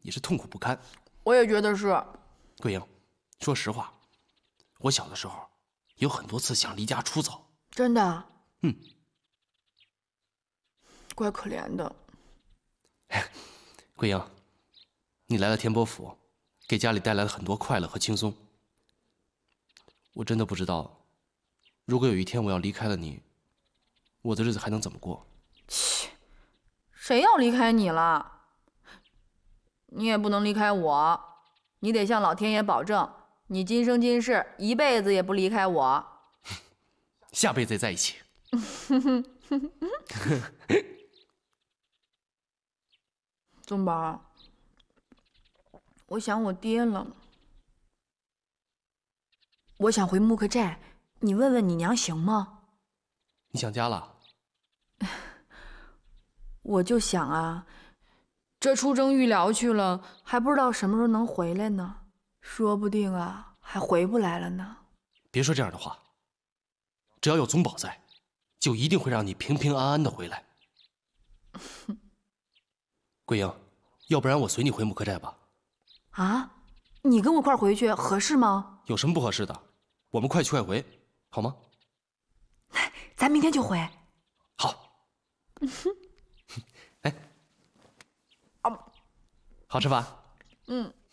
也是痛苦不堪。 我也觉得是。 桂英，说实话，我小的时候有很多次想离家出走。 真的？ 嗯。 怪可怜的。 桂英，你来了天波府，给家里带来了很多快乐和轻松。我真的不知道，如果有一天我要离开了你，我的日子还能怎么过？ 切，谁要离开你了？你也不能离开我，你得向老天爷保证，你今生今世一辈子也不离开我。 下辈子也在一起。 宗宝，我想我爹了。我想回木克寨，你问问你娘行吗？ 你想家了？ 我就想啊，这出征御疗去了，还不知道什么时候能回来呢，说不定啊还回不来了呢。 别说这样的话，只要有宗宝在，就一定会让你平平安安的回来。桂英，要不然我随你回木克寨吧。 啊，你跟我一块回去合适吗？ 有什么不合适的？我们快去快回，好吗？ 咱明天就回。 好。哎，好吃吧？ 嗯。